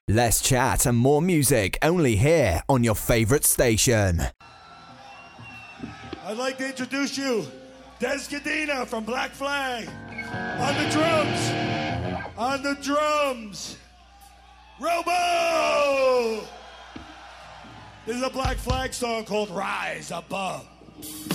Less chat and more music only here on your favorite station. I'd like to introduce you, Des Cadena from Black Flag. On the drums. On the drums. Robo! This is a Black Flag song called Rise Above.